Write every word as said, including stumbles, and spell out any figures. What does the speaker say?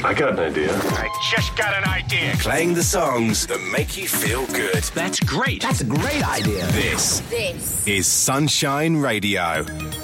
I got an idea. I just got an idea. Playing the songs that make you feel good. That's great. That's a great idea. This, This is Sunshine Radio.